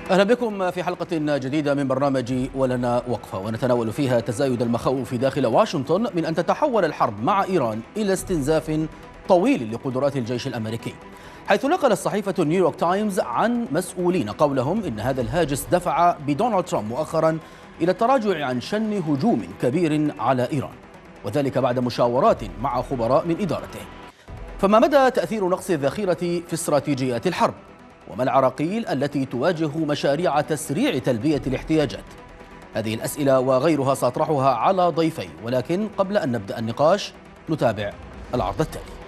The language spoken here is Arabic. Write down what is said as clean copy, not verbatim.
أهلا بكم في حلقة جديدة من برنامج ولنا وقفة، ونتناول فيها تزايد المخاوف داخل واشنطن من أن تتحول الحرب مع إيران إلى استنزاف طويل لقدرات الجيش الأمريكي، حيث نقل الصحيفة نيويورك تايمز عن مسؤولين قولهم إن هذا الهاجس دفع بدونالد ترامب مؤخرا إلى التراجع عن شن هجوم كبير على إيران، وذلك بعد مشاورات مع خبراء من إدارته. فما مدى تأثير نقص الذخيرة في استراتيجيات الحرب؟ وما العراقيل التي تواجه مشاريع تسريع تلبية الاحتياجات؟ هذه الأسئلة وغيرها سأطرحها على ضيفي، ولكن قبل أن نبدأ النقاش نتابع العرض التالي.